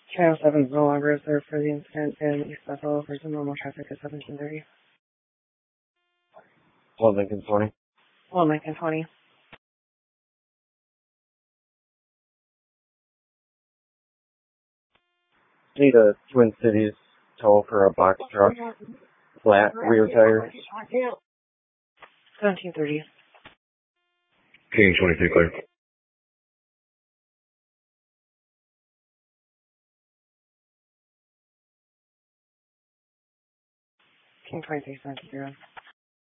Channel 7 is no longer reserved for the incident in East Bethel. Resume normal traffic at 1730. 1 Lincoln 20. 1 Lincoln 20. Need a Twin Cities tow for a box truck. Flat rear tire. 1730. King 23 clear. King 23, 720.